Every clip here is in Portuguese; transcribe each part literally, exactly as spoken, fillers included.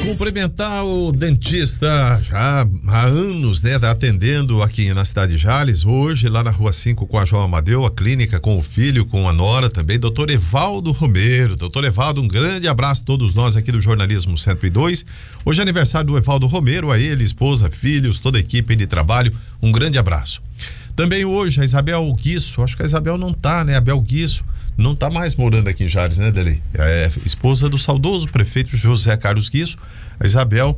Cumprimentar o dentista já há anos, né? Tá atendendo aqui na cidade de Jales, hoje lá na rua cinco com a João Amadeu, a clínica com o filho, com a nora também, doutor Evaldo Romero. Doutor Evaldo, um grande abraço a todos nós aqui do Jornalismo cento e dois. Hoje é aniversário do Evaldo Romero, a ele, esposa, filhos, toda a equipe de trabalho, um grande abraço. Também hoje a Isabel Guiço, acho que a Isabel não tá, né? A Bel Guiço não tá mais morando aqui em Jales, né, Deli? É esposa do saudoso prefeito José Carlos Guiço. A Isabel,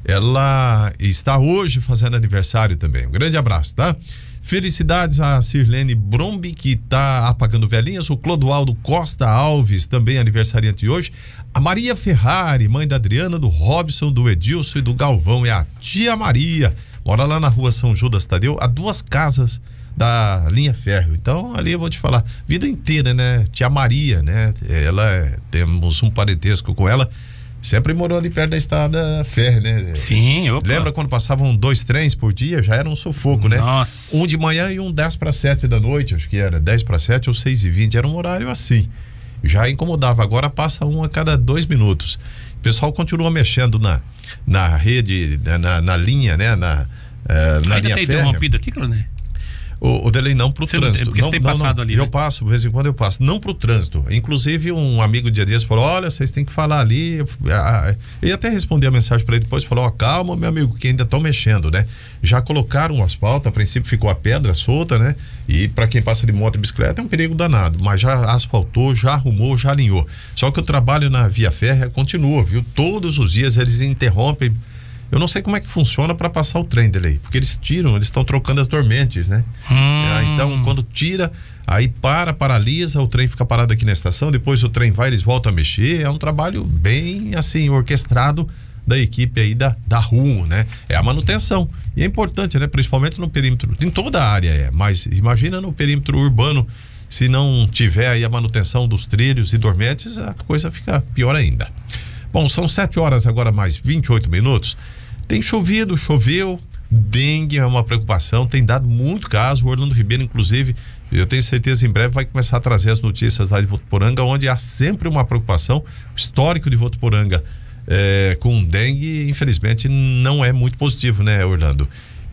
ela está hoje fazendo aniversário também. Um grande abraço, tá? Felicidades a Sirlene Brombi, que tá apagando velhinhas. O Clodoaldo Costa Alves, também aniversariante de hoje. A Maria Ferrari, mãe da Adriana, do Robson, do Edilson e do Galvão. É a tia Maria. Mora lá na rua São Judas Tadeu, a duas casas da linha Ferro. Então, ali eu vou te falar, vida inteira, né? Tia Maria, né? Ela, temos um parentesco com ela, sempre morou ali perto da estrada Ferro, né? Sim, opa. Lembra quando passavam dois trens por dia? Já era um sufoco, né? Nossa. Um de manhã e um dez para sete da noite, acho que era dez para sete ou seis e vinte, era um horário assim. Já incomodava, agora passa um a cada dois minutos. O pessoal continua mexendo na, na rede, na, na linha, né? Na, uh, na Ainda linha tem férrea. interrompido aqui, Clonê? O, o delay não pro você trânsito. Não, porque não, você tem não, passado não, ali, eu né? passo, de vez em quando eu passo, não pro trânsito. Inclusive um amigo de dia dias falou, olha, vocês têm que falar ali. E até respondi a mensagem para ele depois, falou, ó, calma, meu amigo, que ainda estão mexendo, né? Já colocaram o asfalto, a princípio ficou a pedra solta, né? E para quem passa de moto e bicicleta é um perigo danado, mas já asfaltou, já arrumou, já alinhou. Só que o trabalho na via férrea continua, viu? Todos os dias eles interrompem. Eu não sei como é que funciona para passar o trem dele, porque eles tiram, eles estão trocando as dormentes, né? Hum. É, então, quando tira, aí para, paralisa, o trem fica parado aqui na estação, depois o trem vai, eles voltam a mexer. É um trabalho bem, assim, orquestrado da equipe aí da, da Rumo, né? É a manutenção. E é importante, né? Principalmente no perímetro, em toda a área é, mas imagina no perímetro urbano, se não tiver aí a manutenção dos trilhos e dormentes, a coisa fica pior ainda. Bom, são sete horas agora mais vinte e oito minutos. Tem chovido, choveu, dengue é uma preocupação, tem dado muito caso. O Orlando Ribeiro, inclusive, eu tenho certeza em breve vai começar a trazer as notícias lá de Votuporanga, onde há sempre uma preocupação. O histórico de Votuporanga é, com dengue, infelizmente, não é muito positivo, né, Orlando?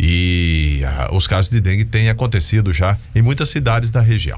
E ah, os casos de dengue têm acontecido já em muitas cidades da região.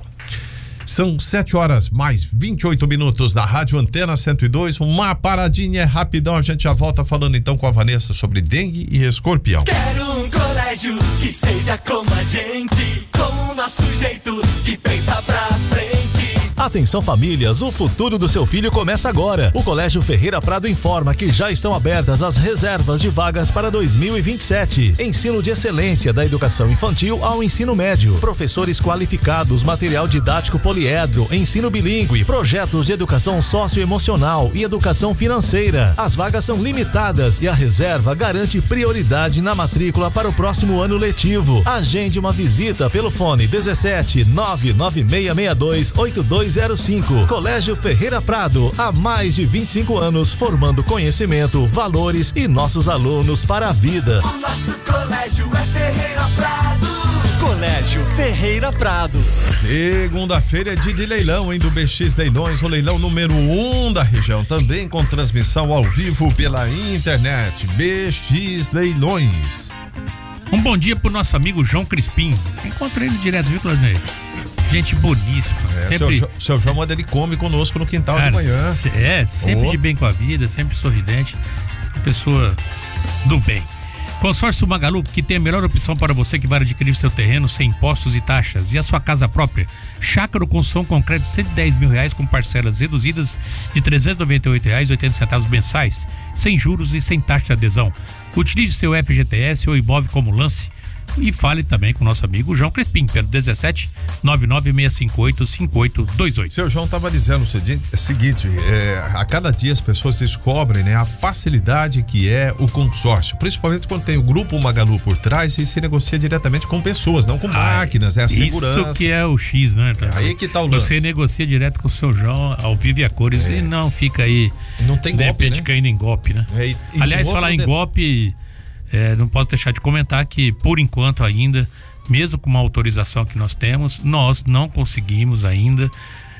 São sete horas mais vinte e oito minutos da Rádio Antena cento e dois. Uma paradinha rapidão, a gente já volta falando então com a Vanessa sobre dengue e escorpião. Quero um colégio que seja como a gente, com o nosso jeito que pensa pra frente. Atenção famílias, o futuro do seu filho começa agora. O Colégio Ferreira Prado informa que já estão abertas as reservas de vagas para dois mil e vinte e sete. Ensino de excelência da educação infantil ao ensino médio. Professores qualificados, material didático poliedro, ensino bilíngue, projetos de educação socioemocional e educação financeira. As vagas são limitadas e a reserva garante prioridade na matrícula para o próximo ano letivo. Agende uma visita pelo fone dezessete nove nove seis seis dois oito dois zero cinco. Colégio Ferreira Prado, há mais de vinte e cinco anos formando conhecimento, valores e nossos alunos para a vida. O nosso colégio é Ferreira Prado. Colégio Ferreira Prado. Segunda-feira é dia de leilão, hein, do B X Leilões, o leilão número um da região, também com transmissão ao vivo pela internet. B X Leilões. Um bom dia pro nosso amigo João Crispim. Encontrei ele direto, viu, Claudinei? Gente boníssima. É, sempre, seu, seu João manda ele come conosco no quintal cara, de manhã. É, sempre oh. de bem com a vida, sempre sorridente. Pessoa do bem. Consórcio Magalu, que tem a melhor opção para você que vai adquirir seu terreno sem impostos e taxas e a sua casa própria. Chácara ou construção com crédito de cento e dez mil reais com parcelas reduzidas de trezentos e noventa e oito reais e oitenta centavos mensais, sem juros e sem taxa de adesão. Utilize seu F G T S ou imóvel como lance e fale também com o nosso amigo João Crispim, pelo dezessete nove nove seis cinco oito cinco oito dois oito. Seu João estava dizendo o seguinte, é, a cada dia as pessoas descobrem, né, a facilidade que é o consórcio, principalmente quando tem o grupo Magalu por trás e se negocia diretamente com pessoas, não com ah, máquinas, né, a segurança. Isso que é o X, né? É, aí que tá o lance. Você negocia direto com o seu João ao vivo e a cores é. e não fica aí não tem de golpe, repente né? caindo em golpe, né? É, e, e aliás, falar em de... golpe, é, não posso deixar de comentar que por enquanto ainda, mesmo com uma autorização que nós temos, nós não conseguimos ainda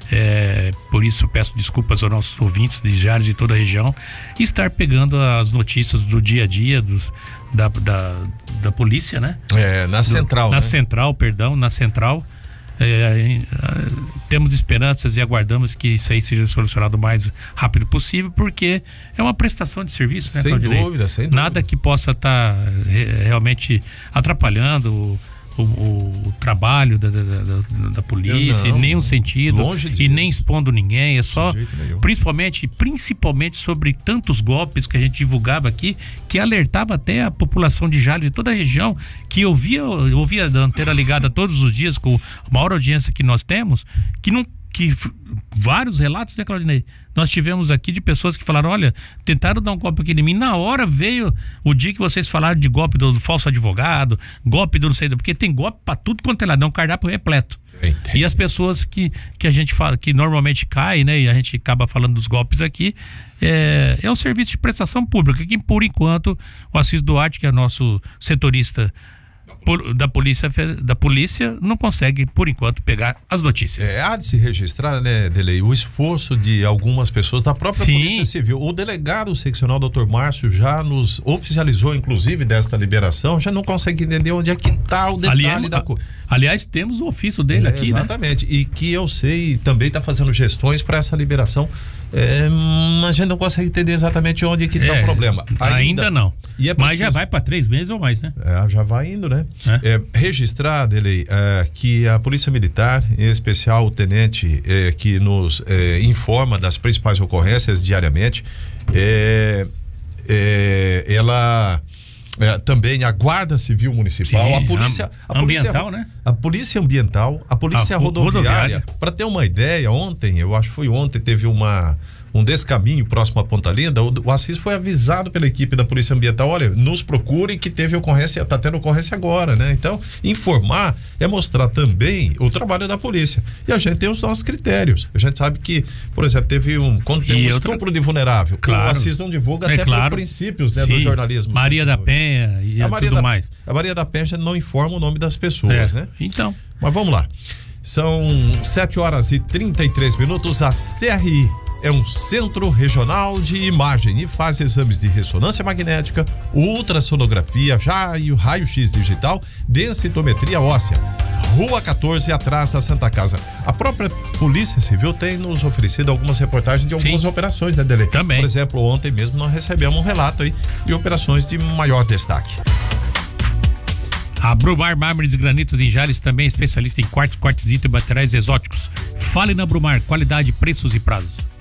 É, por isso peço desculpas aos nossos ouvintes de Jales e toda a região, estar pegando as notícias do dia a dia dos, da, da, da polícia, né? É, na central, do, Na né? central, perdão, na central. É, é, temos esperanças e aguardamos que isso aí seja solucionado o mais rápido possível, porque é uma prestação de serviço, né, sem Claudinei? dúvida, sem dúvida. Nada que possa estar tá, re, realmente atrapalhando o, o, o trabalho da, da, da, da polícia, não, em nenhum sentido, longe disso. e nem expondo ninguém. É só, De jeito nenhum. principalmente, principalmente sobre tantos golpes que a gente divulgava aqui, que alertava até a população de Jales, de toda a região, que ouvia, ouvia a antena ligada todos os dias, com a maior audiência que nós temos, que não que vários relatos, né, Claudinei? Nós tivemos aqui de pessoas que falaram, olha, tentaram dar um golpe aqui em mim, na hora veio o dia que vocês falaram de golpe do, do falso advogado, golpe do não sei, porque tem golpe pra tudo quanto é lado, é um cardápio repleto. Entendi. E as pessoas que, que a gente fala, que normalmente caem, né, e a gente acaba falando dos golpes aqui, é, é um serviço de prestação pública, que por enquanto o Assis Duarte, que é nosso setorista Por, da, polícia, da polícia, não consegue, por enquanto, pegar as notícias. É, há de se registrar, né, Delei, o esforço de algumas pessoas da própria Sim. Polícia Civil. O delegado seccional, doutor Márcio, já nos oficializou, inclusive, desta liberação, já não consegue entender onde é que está o detalhe Ali é, da coisa. Aliás, temos o ofício dele É, aqui, exatamente, né? E que eu sei, também está fazendo gestões para essa liberação. É, a gente não consegue entender exatamente onde que está É, o problema. Ainda, ainda não. E é Mas preciso- já vai para três meses ou mais, né? É, já vai indo, né? É. É, registrar, Delei, é, que a Polícia Militar, em especial o tenente é, que nos é, informa das principais ocorrências diariamente, é, é, ela é, também a Guarda Civil Municipal, Sim, a Polícia am- a polícia, ambiental, né? A Polícia Ambiental, a Polícia A ro- Rodoviária. rodoviária. Para ter uma ideia, ontem, eu acho que foi ontem, teve uma um descaminho próximo à Ponta Linda, o, o Assis foi avisado pela equipe da Polícia Ambiental, olha, nos procurem que teve ocorrência, tá tendo ocorrência agora, né? Então, informar é mostrar também o trabalho da polícia. E a gente tem os nossos critérios. A gente sabe que, por exemplo, teve um, quando tem E um outra- estupro de vulnerável, Claro. o Assis não divulga É até claro. por princípios, né, do Sim. jornalismo. Maria da Penha e a Maria tudo da, mais. A Maria da Penha já não informa o nome das pessoas, É. né? Então, Mas vamos lá. São sete horas e trinta e três minutos. A C R I é um centro regional de imagem e faz exames de ressonância magnética, ultrassonografia, já e o raio-x digital, densitometria óssea. Rua quatorze, atrás da Santa Casa. A própria Polícia Civil tem nos oferecido algumas reportagens de algumas Sim. operações, né, Dele? Também. Por exemplo, ontem mesmo nós recebemos um relato aí de operações de maior destaque. a Brumar Mármores e Granitos em Jales, também especialista em quartos, quartzito e materiais exóticos. Fale na Brumar, qualidade, preços e prazos.